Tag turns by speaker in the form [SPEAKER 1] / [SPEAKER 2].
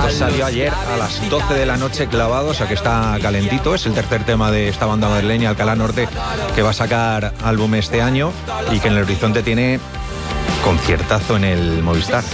[SPEAKER 1] Salió ayer a las 12 de la noche clavado, o sea que está calentito. Es el tercer tema de esta banda madrileña, Alcalá Norte, que va a sacar álbum este año y que en el horizonte tiene conciertazo en el Movistar.